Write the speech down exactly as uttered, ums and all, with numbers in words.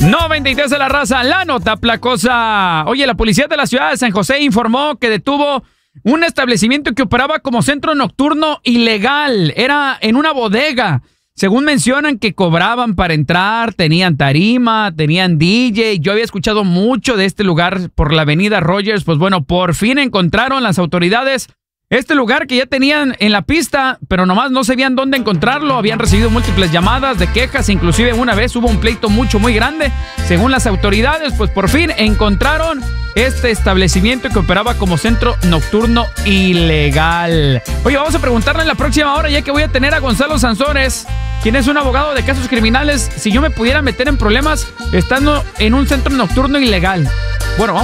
noventa y tres de la raza, la nota placosa. Oye, la policía de la ciudad de San José informó que detuvo un establecimiento que operaba como centro nocturno ilegal. Era en una bodega. Según mencionan que cobraban para entrar, tenían tarima, tenían D J. Yo había escuchado mucho de este lugar por la avenida Rogers. Pues bueno, por fin encontraron las autoridades este lugar que ya tenían en la pista, pero nomás no sabían dónde encontrarlo. Habían recibido múltiples llamadas de quejas, inclusive una vez hubo un pleito mucho, muy grande. Según las autoridades, pues por fin encontraron este establecimiento que operaba como centro nocturno ilegal. Oye, vamos a preguntarle en la próxima hora, ya que voy a tener a Gonzalo Sansores, quien es un abogado de casos criminales, si yo me pudiera meter en problemas estando en un centro nocturno ilegal. Bueno, vamos.